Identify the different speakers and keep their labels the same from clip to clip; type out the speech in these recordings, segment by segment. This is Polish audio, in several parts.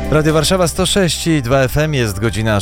Speaker 1: Radio Warszawa 106 i 2 FM, jest godzina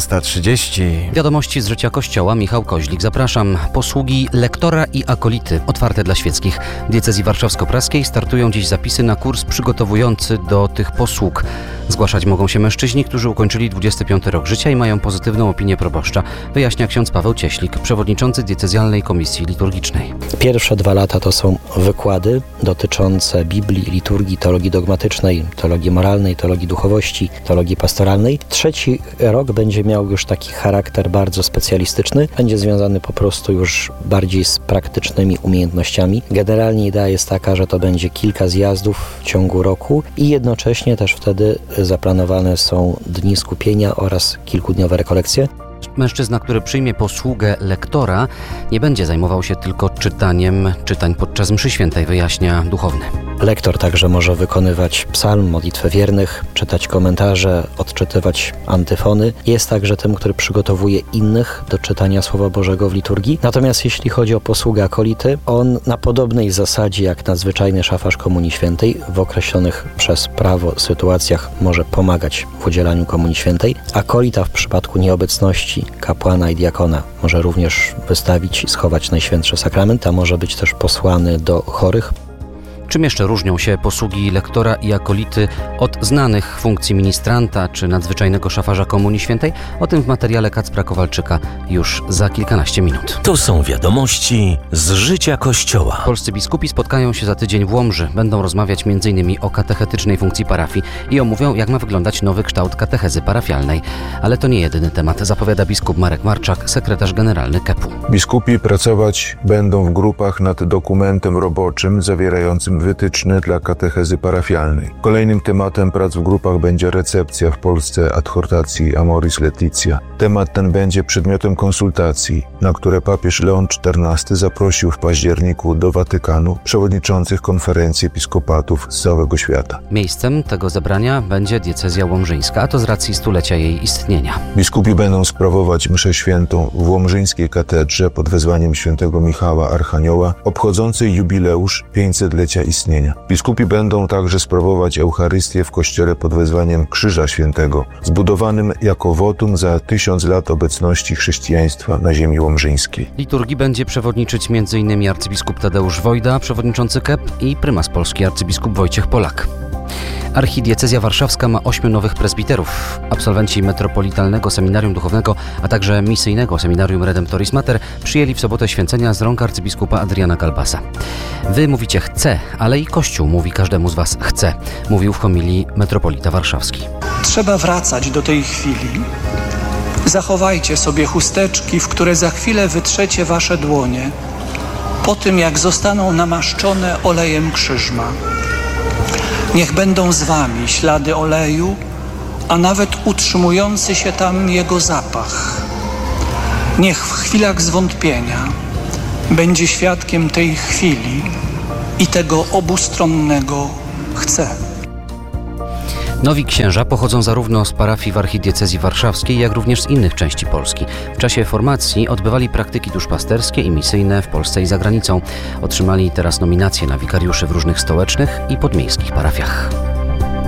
Speaker 1: 16:30.
Speaker 2: Wiadomości z życia Kościoła. Michał Koźlik. Zapraszam. Posługi lektora i akolity otwarte dla świeckich. W diecezji warszawsko-praskiej startują dziś zapisy na kurs przygotowujący do tych posług. Zgłaszać mogą się mężczyźni, którzy ukończyli 25 rok życia i mają pozytywną opinię proboszcza, wyjaśnia ksiądz Paweł Cieślik, przewodniczący diecezjalnej komisji liturgicznej.
Speaker 3: Pierwsze 2 lata to są wykłady dotyczące Biblii, liturgii, teologii dogmatycznej, teologii moralnej, teologii duchowości, teologii pastoralnej. 3. rok będzie miał już taki charakter bardzo specjalistyczny. Będzie związany po prostu już bardziej z praktycznymi umiejętnościami. Generalnie idea jest taka, że to będzie kilka zjazdów w ciągu roku i jednocześnie też wtedy zaplanowane są dni skupienia oraz kilkudniowe rekolekcje.
Speaker 2: Mężczyzna, który przyjmie posługę lektora, nie będzie zajmował się tylko czytaniem czytań podczas mszy świętej, wyjaśnia duchowny.
Speaker 3: Lektor także może wykonywać psalm, modlitwę wiernych, czytać komentarze, odczytywać antyfony. Jest także tym, który przygotowuje innych do czytania Słowa Bożego w liturgii. Natomiast jeśli chodzi o posługę akolity, on na podobnej zasadzie jak nadzwyczajny szafarz Komunii Świętej w określonych przez prawo sytuacjach może pomagać w udzielaniu Komunii Świętej. Akolita w przypadku nieobecności kapłana i diakona może również wystawić i schować Najświętszy Sakrament, a może być też posłany do chorych.
Speaker 2: Czym jeszcze różnią się posługi lektora i akolity od znanych funkcji ministranta czy nadzwyczajnego szafarza Komunii Świętej? O tym w materiale Kacpra Kowalczyka już za kilkanaście minut.
Speaker 4: To są wiadomości z życia Kościoła.
Speaker 2: Polscy biskupi spotkają się za tydzień w Łomży. Będą rozmawiać m.in. o katechetycznej funkcji parafii i omówią, jak ma wyglądać nowy kształt katechezy parafialnej. Ale to nie jedyny temat, zapowiada biskup Marek Marczak, sekretarz generalny KEP-u.
Speaker 5: Biskupi pracować będą w grupach nad dokumentem roboczym zawierającym wytyczne dla katechezy parafialnej. Kolejnym tematem prac w grupach będzie recepcja w Polsce adhortacji Amoris Laetitia. Temat ten będzie przedmiotem konsultacji, na które papież Leon XIV zaprosił w październiku do Watykanu przewodniczących konferencji episkopatów z całego świata.
Speaker 2: Miejscem tego zebrania będzie diecezja łomżyńska, a to z racji 100-lecia jej istnienia.
Speaker 5: Biskupi będą sprawować mszę świętą w łomżyńskiej katedrze pod wezwaniem świętego Michała Archanioła, obchodzącej jubileusz 500-lecia istnienia. Biskupi będą także sprawować Eucharystię w kościele pod wezwaniem Krzyża Świętego, zbudowanym jako wotum za 1000 lat obecności chrześcijaństwa na ziemi łomżyńskiej.
Speaker 2: Liturgii będzie przewodniczyć m.in. arcybiskup Tadeusz Wojda, przewodniczący KEP i prymas Polski arcybiskup Wojciech Polak. Archidiecezja warszawska ma 8 nowych prezbiterów. Absolwenci Metropolitalnego Seminarium Duchownego, a także misyjnego Seminarium Redemptoris Mater przyjęli w sobotę święcenia z rąk arcybiskupa Adriana Kalbasa. Wy mówicie chcę, ale i Kościół mówi każdemu z was chce, mówił w homilii metropolita warszawski.
Speaker 6: Trzeba wracać do tej chwili. Zachowajcie sobie chusteczki, w które za chwilę wytrzecie wasze dłonie, po tym jak zostaną namaszczone olejem krzyżma. Niech będą z wami ślady oleju, a nawet utrzymujący się tam jego zapach. Niech w chwilach zwątpienia będzie świadkiem tej chwili i tego obustronnego chcę.
Speaker 2: Nowi księża pochodzą zarówno z parafii w archidiecezji warszawskiej, jak również z innych części Polski. W czasie formacji odbywali praktyki duszpasterskie i misyjne w Polsce i za granicą. Otrzymali teraz nominacje na wikariuszy w różnych stołecznych i podmiejskich parafiach.